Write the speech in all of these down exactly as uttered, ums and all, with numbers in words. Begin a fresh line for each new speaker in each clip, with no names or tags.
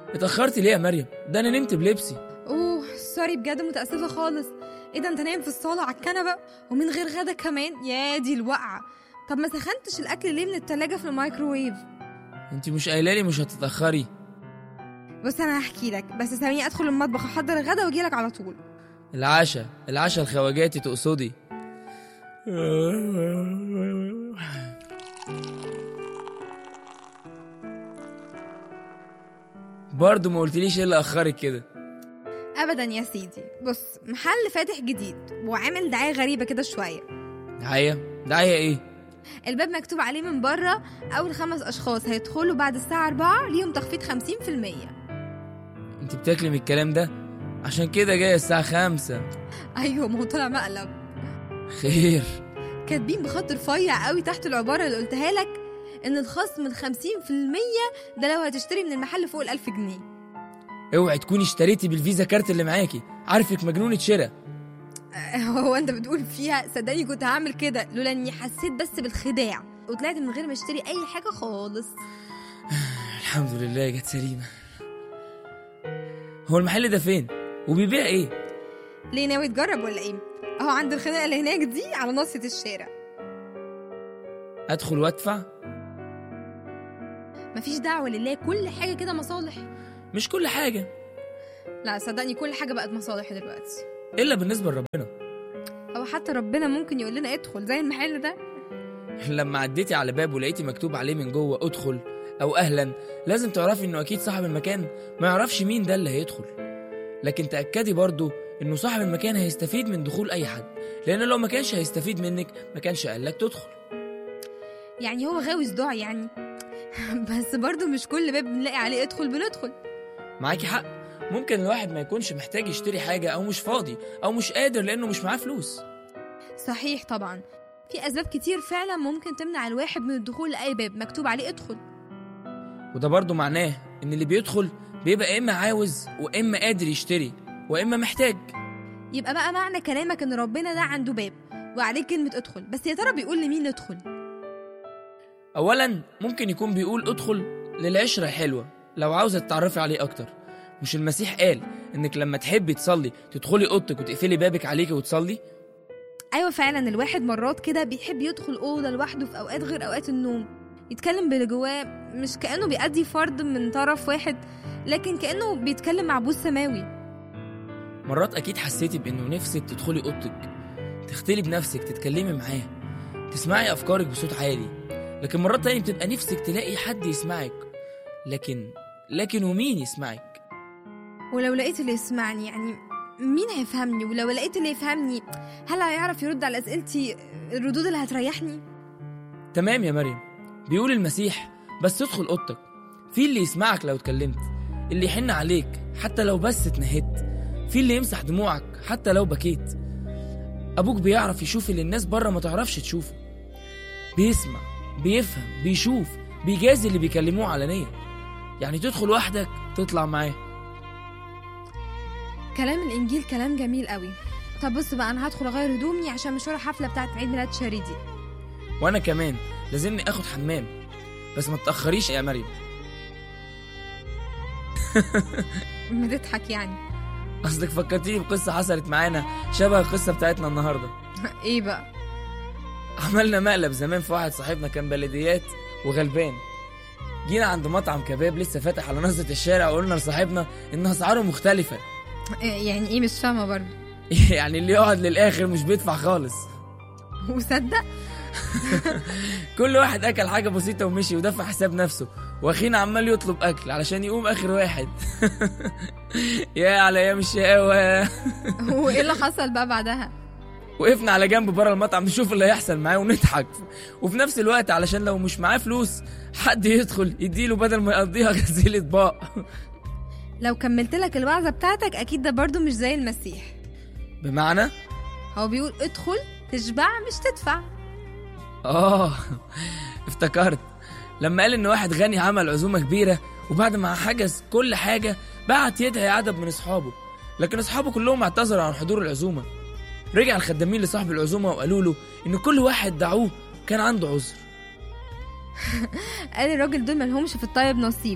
اتأخرت ليه يا مريم؟ ده أنا نمت بلبسي.
اوه سوري بجد، متأسفة خالص. ايه ده، انت نايم في الصالة على الكنبة ومن غير غدا كمان؟ يا دي الوقعة. طب ما سخنتش الأكل ليه من التلاجة في الميكروويف؟
انتي مش قايلالي مش هتتأخري؟
بص أنا هحكي لك، بس ساميني أدخل المطبخ أحضر الغدا وأجيلك على طول.
العشاء العشاء الخواجاتي تقصدي؟ برضو ما قلتليش ايه اللي اخرك كده؟
أبدا يا سيدي، بص محل فاتح جديد وعامل دعاية غريبة كده شوية.
دعاية؟ دعاية ايه؟
الباب مكتوب عليه من بره أول خمس أشخاص هيدخلوا بعد الساعة أربعة ليهم تخفيض خمسين في المية.
انت بتاكلي من الكلام ده؟ عشان كده جاية الساعة خمسة.
أيوة، ما هو طلع مقلب.
خير؟
كاتبين بخط رفيع قوي تحت العبارة اللي قلتها لك إن الخصم من خمسين في المية ده لو هتشتري من المحل فوق الألف جنيه.
اوعي تكوني اشتريتي بالفيزا كارت اللي معاكي، عارفك مجنونة شراء.
هو انت بتقول فيها؟ صدقني كنت هعمل كده لولا اني حسيت بس بالخداع وطلعت من غير ما اشتري اي حاجة خالص.
الحمد لله جت سليمة. هو المحل ده فين؟ وبيبيع ايه؟
ليه، ناوي تجرب ولا ايه؟ اهو عند الخناقة اللي هناك دي على ناصية الشارع.
ادخل وادفع؟
مفيش دعوة لله، كل حاجة كده مصالح.
مش كل حاجة.
لا صدقني كل حاجة بقت مصالح دلوقتي،
إلا بالنسبة لربنا.
أو حتى ربنا ممكن يقول لنا ادخل زي المحل ده.
لما عديتي على باب ولقيتي مكتوب عليه من جوه ادخل أو أهلا، لازم تعرفي إنه أكيد صاحب المكان ما يعرفش مين ده اللي هيدخل. لكن تأكدي برضو إنه صاحب المكان هيستفيد من دخول أي حد، لأن لو ما كانش هيستفيد منك ما كانش قالك تدخل.
يعني هو غاوي صداع يعني. بس برضو مش كل باب بنلاقي عليه ادخل بندخل.
معاكي حق، ممكن الواحد ما يكونش محتاج يشتري حاجة أو مش فاضي أو مش قادر لأنه مش معاه فلوس.
صحيح طبعا، في أسباب كتير فعلا ممكن تمنع الواحد من الدخول لأي باب مكتوب عليه ادخل.
وده برضو معناه إن اللي بيدخل بيبقى إما عاوز وإما قادر يشتري وإما محتاج.
يبقى بقى معنى كلامك إن ربنا ده عنده باب وعليه كلمة ادخل، بس يا ترى بيقول لمين ندخل؟
أولا ممكن يكون بيقول ادخل للعشرة الحلوة لو عاوزة تتعرفي عليه أكتر. مش المسيح قال إنك لما تحبي تصلي تدخلي أوضتك وتقفلي بابك عليكي وتصلي؟
أيوة فعلا، الواحد مرات كده بيحب يدخل أوضة لوحده في أوقات غير أوقات النوم، يتكلم باللي جواه، مش كأنه بيأدي فرض من طرف واحد، لكن كأنه بيتكلم مع أبوه السماوي.
مرات أكيد حسيتي بإنه نفسك تدخلي أوضتك تختلي بنفسك تتكلمي معاه تسمعي أفكارك بصوت عالي، لكن مرات تانية بتبقى نفسك تلاقي حد يسمعك، لكن لكن ومين يسمعك؟
ولو لقيت اللي يسمعني يعني مين هيفهمني؟ ولو لقيت اللي يفهمني هل هيعرف يرد على أسئلتي الردود اللي هتريحني؟
تمام يا مريم، بيقول المسيح بس تدخل أوضتك، في اللي يسمعك لو اتكلمت، اللي يحن عليك حتى لو بس اتنهدت، في اللي يمسح دموعك حتى لو بكيت. أبوك بيعرف يشوف اللي الناس بره ما تعرفش تشوفه، بيسمع بيفهم بيشوف بيجازي اللي بيكلموه علانية. يعني تدخل وحدك تطلع معاه.
كلام الإنجيل كلام جميل قوي. طب بص بقى، أنا هدخل أغير هدومي عشان مشوار حفلة بتاعت عيد ميلاد شاريدي.
وأنا كمان لازمني أخد حمام، بس ما تتأخريش يا مريم.
بتضحك يعني؟
أصلك فكرتيني بقصة حصلت معانا شبه القصة بتاعتنا النهاردة.
إيه بقى؟
عملنا مقلب زمان في واحد صاحبنا كان بلديات وغلبان، جينا عند مطعم كباب لسه فاتح على نص الشارع وقلنا لصاحبنا إن أسعاره مختلفة.
يعني إيه؟ مش فاهمة برضو.
يعني اللي يقعد للآخر مش بيدفع خالص.
وصدق؟
كل واحد أكل حاجة بسيطة ومشي ودفع حساب نفسه، واخينا عمال يطلب أكل علشان يقوم آخر واحد. يا على أيام الشقاوة.
وإيه اللي حصل بقى بعدها؟
وقفنا على جنب برا المطعم نشوف اللي هيحصل معاه ونضحك، وفي نفس الوقت علشان لو مش معاه فلوس حد يدخل يديله بدل ما يقضيها غسيل اطباق.
لو كملت لك الوعظة بتاعتك أكيد ده برضو مش زي المسيح.
بمعنى؟
هو بيقول ادخل تشبع مش تدفع.
آه افتكرت لما قال إن واحد غني عمل عزومة كبيرة وبعد ما حجز كل حاجة بعت يدعي عدد من أصحابه، لكن أصحابه كلهم اعتذروا عن حضور العزومة. رجع الخدامين لصاحب العزومة وقالوا له إن كل واحد دعوه كان عنده عذر.
قال الراجل دول ملهمش في الطيب نصيب،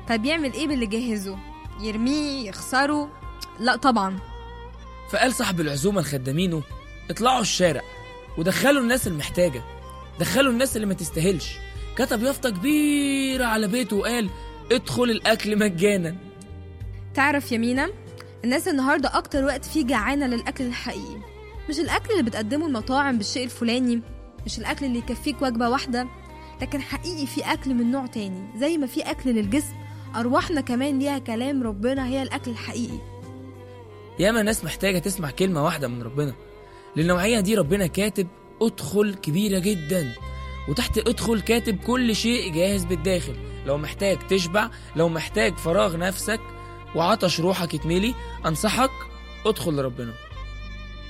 طب يعمل ايه باللي جهزه؟ يرميه؟ يخسره؟ لا طبعا.
فقال صاحب العزومة لخدامينه: اطلعوا الشارع ودخلوا الناس المحتاجة، دخلوا الناس اللي ما تستاهلش. كتب يافطة كبيرة على بيته وقال: ادخل الأكل مجانا.
تعرف يا مينا، الناس النهاردة أكتر وقت فيه جعانة للأكل الحقيقي، مش الأكل اللي بتقدمه المطاعم بالشيء الفلاني، مش الأكل اللي يكفيك وجبة واحدة، لكن حقيقي في أكل من نوع تاني. زي ما في أكل للجسم، أرواحنا كمان ليها كلام ربنا، هي الأكل الحقيقي.
ياما ناس محتاجة تسمع كلمة واحدة من ربنا. للنوعية دي ربنا كاتب ادخل كبيرة جدا، وتحت ادخل كاتب كل شيء جاهز بالداخل. لو محتاج تشبع، لو محتاج فراغ نفسك وعطش روحك يتملي، أنصحك ادخل لربنا.